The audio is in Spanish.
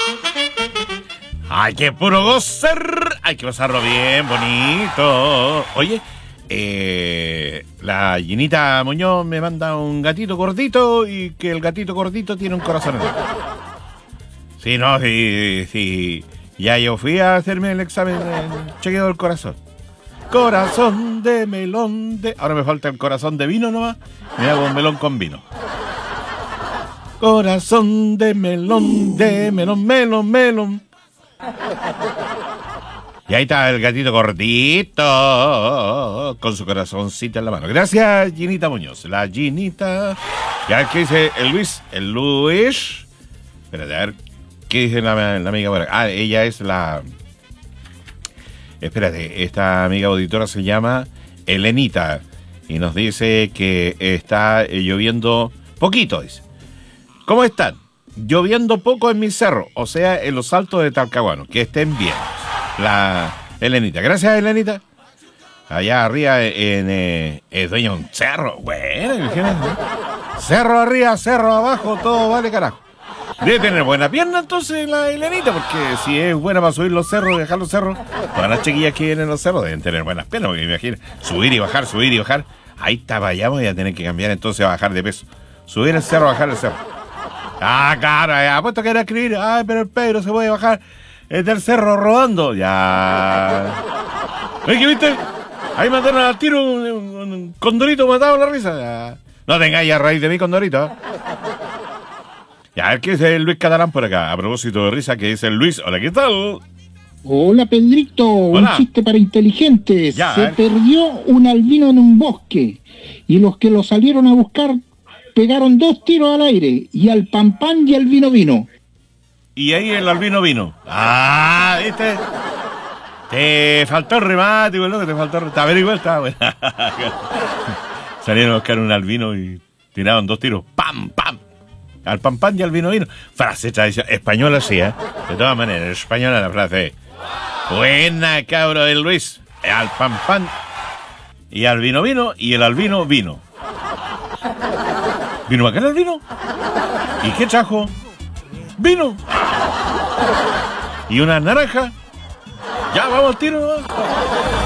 ¡Ay, qué puro gozar! Hay que gozarlo bien, bonito. Oye, la Ginita Muñoz me manda un gatito gordito y que el gatito gordito tiene un corazón enorme. Sí, no, sí. Ya yo fui a hacerme el examen, el chequeo del corazón. Corazón de melón de... Ahora me falta el corazón de vino nomás. Me hago un melón con vino. Corazón de melón, melón. Y ahí está el gatito gordito con su corazoncito en la mano. Gracias, Ginita Muñoz. La Ginita. Ya que dice el Luis. Espérate, a ver. ¿Qué dice la amiga? Bueno, ella es la... Espérate, esta amiga auditora se llama Elenita. Y nos dice que está lloviendo poquito, dice. ¿Cómo están? Lloviendo poco en mi cerro, o sea, en los altos de Talcahuano. Que estén bien. La Elenita. Gracias, Elenita. Allá arriba es dueño de un cerro. Bueno, imagínate. Cerro arriba, cerro abajo, todo vale carajo. Debe tener buena pierna entonces la Elenita, porque si es buena para subir los cerros, dejar los cerros, todas las chiquillas que vienen en los cerros deben tener buenas piernas, porque imagínate, subir y bajar. Ahí está, vayamos, voy a tener que cambiar entonces a bajar de peso. Subir el cerro, bajar el cerro. Claro, apuesto que era escribir, pero el Pedro se puede bajar del cerro rodando. Ya. ¿Ves que viste? Ahí mataron al tiro un condorito matado la risa. Ya. No tengáis a raíz de mí, condorito. Ya, a ver qué dice Luis Catalán por acá. A propósito de risa, que dice Luis. Hola, ¿qué tal? Hola, Pedrito. Hola. Un chiste para inteligentes. Ya, se perdió un albino en un bosque y los que lo salieron a buscar pegaron 2 tiros al aire y al pan y al vino. Y ahí el albino vino. ¿Viste? Te faltó el remate, güey, ¿no? Te faltó el remate. A ver, igual está, güey. Salieron a buscar un albino y tiraron 2 tiros. ¡Pam! Al pan y al vino. Frase tradicional. Española sí, ¿eh? De todas maneras, española la frase. Buena, cabro del Luis. Al pan y al vino y el albino vino. ¿Vino bacán el vino? ¿Y qué trajo? Vino. ¿Y una naranja? Ya, vamos al tiro, ¿no?